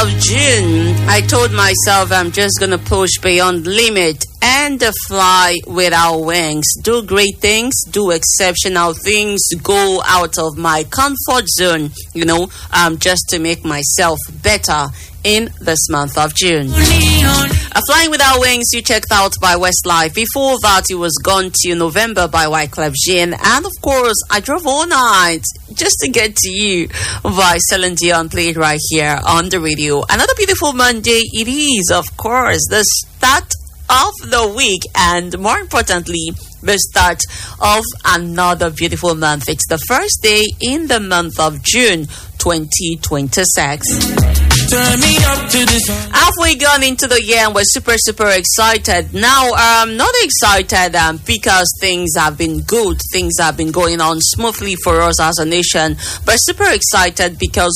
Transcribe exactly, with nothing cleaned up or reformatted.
Of June, I told myself I'm just gonna push beyond limit and fly without wings. Do great things, do exceptional things, go out of my comfort zone, you know, um, just to make myself better in this month of June. Uh, Flying Without Wings, you checked out by Westlife. Before that, it was Gone to November by Wyclef Jean. And of course, I drove all night just to get to you by Celine Dion, played right here on the radio. Another beautiful Monday it is, of course, the start of the week, and more importantly, the start of another beautiful month. It's the first day in the month of June twenty twenty-six. Turn me up to this. Halfway gone into the year, and we're super, super excited. Now, um, not excited um, because things have been good, things have been going on smoothly for us as a nation, but super excited because